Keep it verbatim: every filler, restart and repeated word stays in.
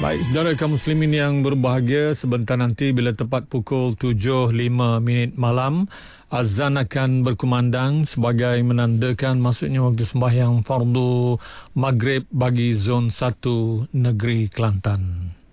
Baik, saudara kaum muslimin yang berbahagia, sebentar nanti bila tepat pukul tujuh lima minit malam, azan akan berkumandang sebagai menandakan masuknya waktu sembahyang fardu maghrib bagi zon satu negeri Kelantan.